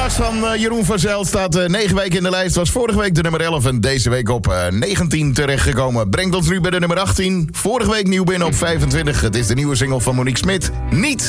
S'nachts van Jeroen van Zijl staat 9 weken in de lijst. Was vorige week de nummer 11 en deze week op 19 terechtgekomen. Brengt ons nu bij de nummer 18. Vorige week nieuw binnen op 25. Het is de nieuwe single van Monique Smit. Niet.